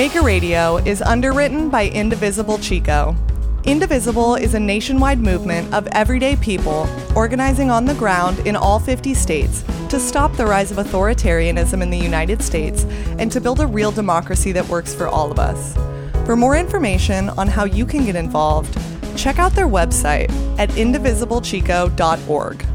Maker Radio is underwritten by Indivisible Chico. Indivisible is a nationwide movement of everyday people organizing on the ground in all 50 states to stop the rise of authoritarianism in the United States and to build a real democracy that works for all of us. For more information on how you can get involved, check out their website at indivisiblechico.org.